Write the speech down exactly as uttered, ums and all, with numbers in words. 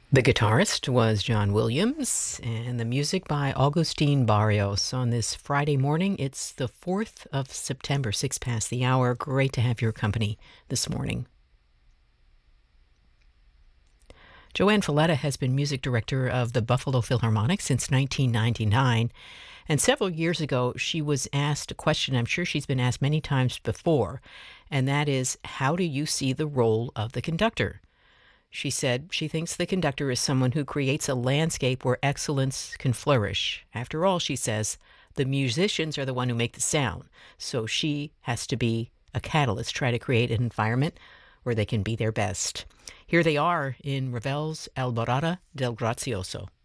The guitarist was John Williams, and the music by Augustin Barrios on this Friday morning. It's the fourth of September, six past the hour. Great to have your company this morning. Joanne Falletta has been music director of the Buffalo Philharmonic since nineteen ninety-nine. And several years ago, she was asked a question I'm sure she's been asked many times before, and that is, how do you see the role of the conductor? She said she thinks the conductor is someone who creates a landscape where excellence can flourish. After all, she says, the musicians are the one who make the sound, so she has to be a catalyst, try to create an environment where they can be their best. Here they are in Ravel's Alborada del Grazioso.